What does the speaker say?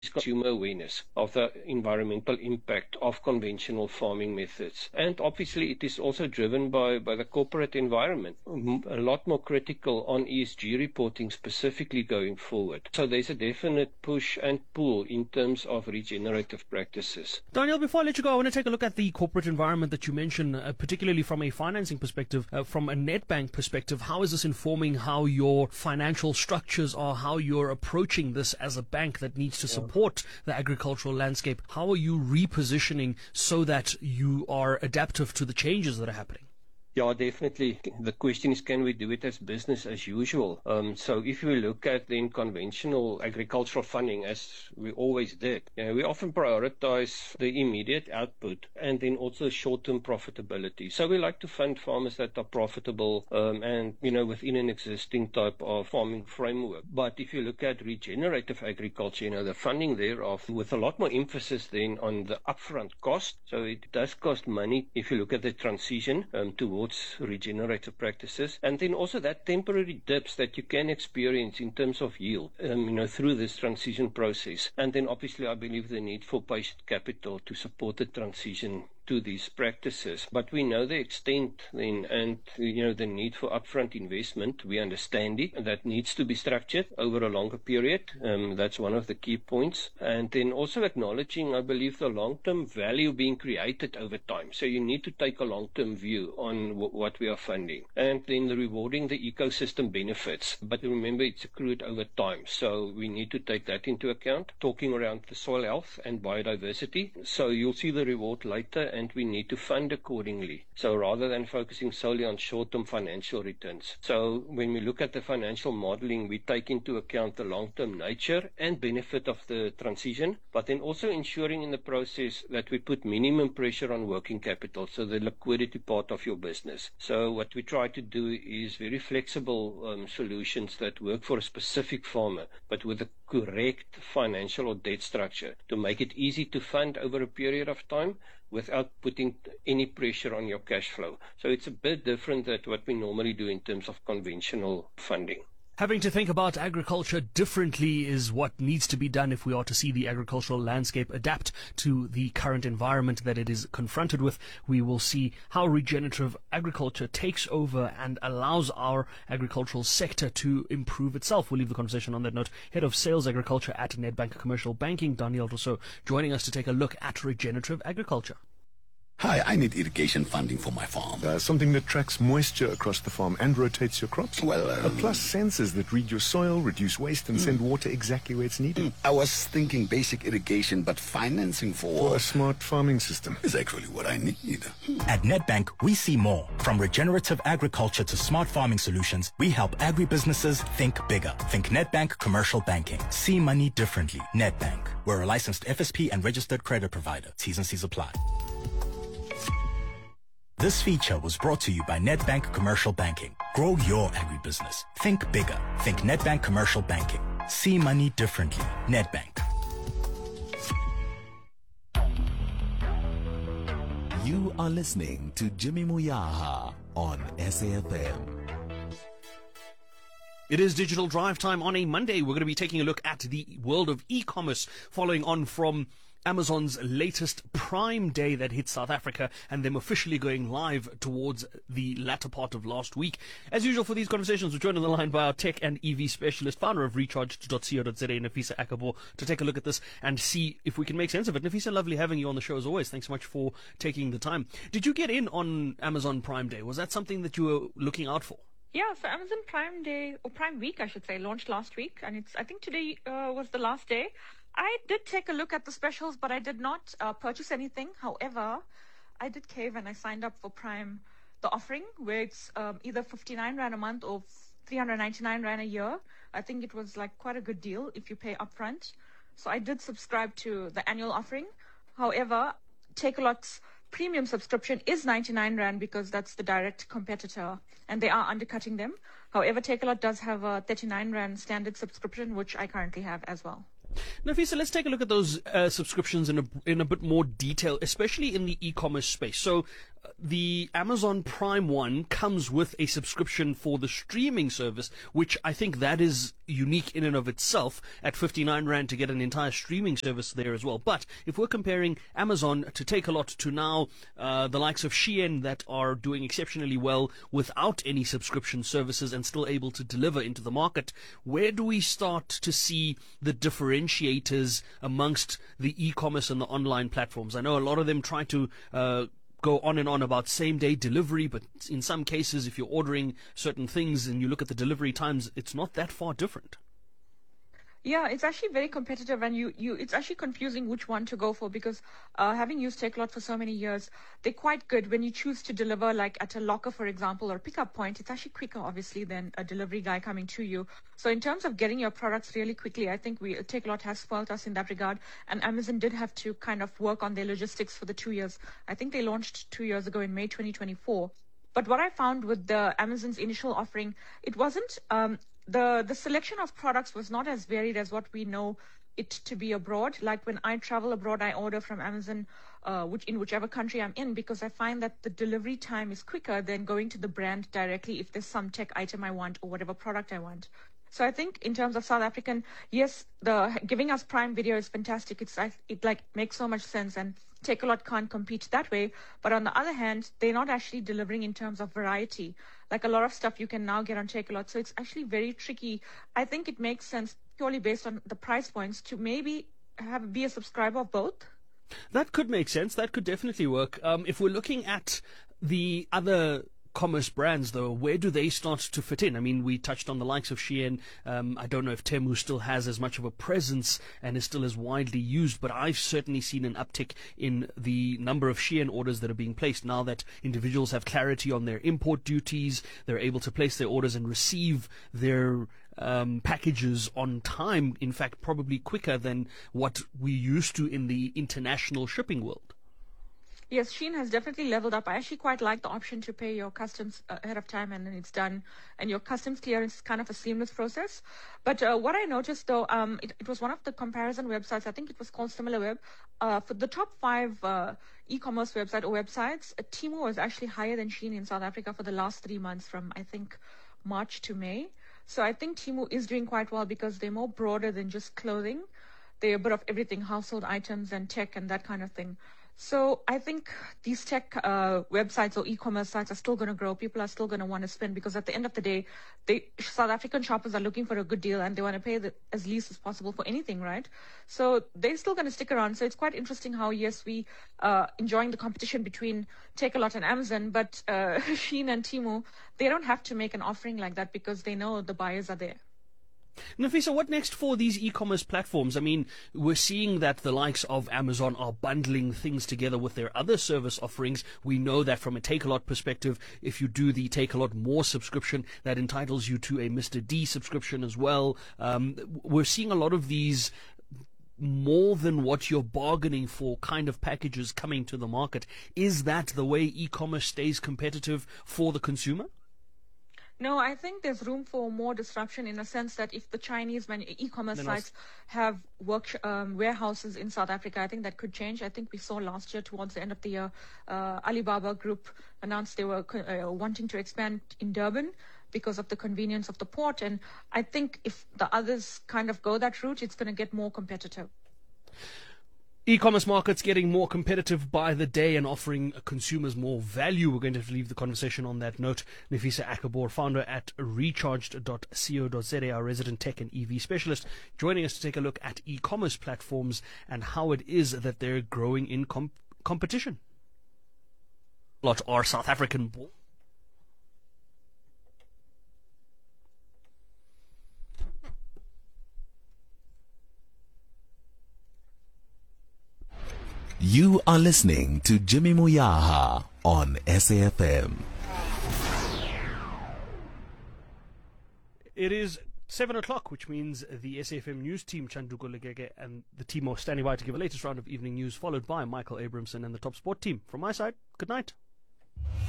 consumer awareness of the environmental impact of conventional farming methods. And obviously it is also driven by the corporate environment, a lot more critical on ESG reporting specifically going forward. So there's a definite push and pull in terms of regenerative practices. Daniel, before I let you go, I want to take a look at the corporate environment that you mentioned, particularly from a financing perspective, from a Nedbank perspective. How is this informing how your financial structures are, how you're approaching this as a bank that needs to support the agricultural landscape? How are you repositioning so that you are adaptive to the changes that are happening? Yeah, definitely. The question is, can we do it as business as usual? So if we look at then conventional agricultural funding, as we always did, we often prioritize the immediate output and then also short-term profitability. So we like to fund farmers that are profitable and, within an existing type of farming framework. But if you look at regenerative agriculture, the funding thereof with a lot more emphasis then on the upfront cost. So it does cost money if you look at the transition towards regenerative practices, and then also that temporary dips that you can experience in terms of yield, through this transition process. And then obviously I believe the need for patient capital to support the transition to these practices. But we know the extent then and, the need for upfront investment. We understand it. That needs to be structured over a longer period. That's one of the key points. And then also acknowledging, I believe, the long-term value being created over time. So you need to take a long-term view on what we are funding. And then rewarding the ecosystem benefits. But remember, it's accrued over time. So we need to take that into account. Talking around the soil health and biodiversity. So you'll see the reward later, and we need to fund accordingly. So rather than focusing solely on short-term financial returns. So when we look at the financial modeling, we take into account the long-term nature and benefit of the transition, but then also ensuring in the process that we put minimum pressure on working capital, so the liquidity part of your business. So what we try to do is very flexible solutions that work for a specific farmer, but with a correct financial or debt structure to make it easy to fund over a period of time without putting any pressure on your cash flow. So it's a bit different than what we normally do in terms of conventional funding. Having to think about agriculture differently is what needs to be done if we are to see the agricultural landscape adapt to the current environment that it is confronted with. We will see how regenerative agriculture takes over and allows our agricultural sector to improve itself. We'll leave the conversation on that note. Head of Sales Agriculture at Nedbank Commercial Banking, Daniel Rousseau, joining us to take a look at regenerative agriculture. Hi, I need irrigation funding for my farm. Something that tracks moisture across the farm and rotates your crops? Plus sensors that read your soil, reduce waste, and send water exactly where it's needed. I was thinking basic irrigation, but financing for a smart farming system is actually what I need. At Nedbank, we see more. From regenerative agriculture to smart farming solutions, we help agribusinesses think bigger. Think Nedbank Commercial Banking. See money differently. Nedbank. We're a licensed FSP and registered credit provider. T's and C's apply. This feature was brought to you by Nedbank Commercial Banking. Grow your agribusiness. Think bigger. Think Nedbank Commercial Banking. See money differently. Nedbank. You are listening to Jimmy Muyaha on SAFM. It is Digital Drive Time on a Monday. We're going to be taking a look at the world of e-commerce, following on from Amazon's latest Prime Day that hit South Africa and them officially going live towards the latter part of last week. As usual for these conversations, we're joined on the line by our tech and EV specialist, founder of Recharge.co.za, Nafisa Akabo, to take a look at this and see if we can make sense of it. Nafisa, lovely having you on the show as always. Thanks so much for taking the time. Did you get in on Amazon Prime Day? Was that something that you were looking out for? Yeah, so Amazon Prime Day, or Prime Week, I should say, launched last week, and I think today was the last day. I did take a look at the specials, but I did not purchase anything. However, I did cave and I signed up for Prime, the offering, where it's either 59 Rand a month or 399 Rand a year. I think it was like quite a good deal if you pay upfront. So I did subscribe to the annual offering. However, Takealot's premium subscription is 99 Rand because that's the direct competitor and they are undercutting them. However, Takealot does have a 39 Rand standard subscription, which I currently have as well. Nafisa, let's take a look at those subscriptions in a bit more detail, especially in the e-commerce space. So the Amazon Prime one comes with a subscription for the streaming service, which I think that is unique in and of itself, at 59 Rand to get an entire streaming service there as well. But if we're comparing Amazon to Takealot to now the likes of Shein that are doing exceptionally well without any subscription services and still able to deliver into the market, where do we start to see the differentiators amongst the e-commerce and the online platforms? I know a lot of them try to go on and on about same-day delivery, but in some cases, if you're ordering certain things and you look at the delivery times, it's not that far different. Yeah, it's actually very competitive, and it's actually confusing which one to go for, because having used Takealot for so many years, they're quite good when you choose to deliver, like at a locker, for example, or a pickup point. It's actually quicker, obviously, than a delivery guy coming to you. So in terms of getting your products really quickly, I think Takealot has spoiled us in that regard, and Amazon did have to kind of work on their logistics for the 2 years. I think they launched 2 years ago in May 2024. But what I found with the Amazon's initial offering, it wasn't the selection of products was not as varied as what we know it to be abroad. Like when I travel abroad, I order from Amazon, in whichever country I'm in, because I find that the delivery time is quicker than going to the brand directly if there's some tech item I want or whatever product I want. So I think in terms of South African, yes, the giving us Prime Video is fantastic. It like makes so much sense, and Takealot can't compete that way. But on the other hand, they're not actually delivering in terms of variety. Like a lot of stuff you can now get on Takealot. So it's actually very tricky. I think it makes sense purely based on the price points to maybe be a subscriber of both. That could make sense. That could definitely work. If we're looking at the other commerce brands, though, where do they start to fit in? I mean, we touched on the likes of Shein. I don't know if Temu still has as much of a presence and is still as widely used, but I've certainly seen an uptick in the number of Shein orders that are being placed now that individuals have clarity on their import duties. They're able to place their orders and receive their packages on time, in fact, probably quicker than what we used to in the international shipping world. Yes, Shein has definitely leveled up. I actually quite like the option to pay your customs ahead of time and then it's done. And your customs clearance is kind of a seamless process. But what I noticed, though, it was one of the comparison websites. I think it was called SimilarWeb. For the top 5 e-commerce website or websites, Temu was actually higher than Shein in South Africa for the last 3 months, from, I think, March to May. So I think Temu is doing quite well because they're more broader than just clothing. They're a bit of everything, household items and tech and that kind of thing. So I think these tech websites or e-commerce sites are still going to grow. People are still going to want to spend, because at the end of the day, South African shoppers are looking for a good deal and they want to pay as least as possible for anything, right? So they're still going to stick around. So it's quite interesting how, yes, we enjoying the competition between Takealot and Amazon, but Shein and Temu, they don't have to make an offering like that because they know the buyers are there. Nafisa, what next for these e-commerce platforms? I mean, we're seeing that the likes of Amazon are bundling things together with their other service offerings. We know that from a Takealot perspective, if you do the Takealot More subscription, that entitles you to a Mr. D subscription as well. We're seeing a lot of these more than what you're bargaining for kind of packages coming to the market. Is that the way e-commerce stays competitive for the consumer? No, I think there's room for more disruption, in a sense that if the Chinese e-commerce sites have warehouses in South Africa, I think that could change. I think we saw last year, towards the end of the year, Alibaba Group announced they were wanting to expand in Durban because of the convenience of the port. And I think if the others kind of go that route, it's going to get more competitive. E-commerce markets getting more competitive by the day and offering consumers more value. We're going to have to leave the conversation on that note. Nafisa Akabor, founder at recharged.co.za, our resident tech and EV specialist, joining us to take a look at e-commerce platforms and how it is that they're growing in competition. A lot are South African. You are listening to Jimmy Moyaha on SAFM. It is 7 o'clock, which means the SAFM news team, Chanduko Legege, and the team are standing by to give a latest round of evening news, followed by Michael Abramson and the Top Sport team. From my side, good night.